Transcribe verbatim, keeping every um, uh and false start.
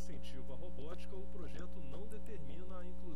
incentivo à robótica, o projeto não determina a inclusão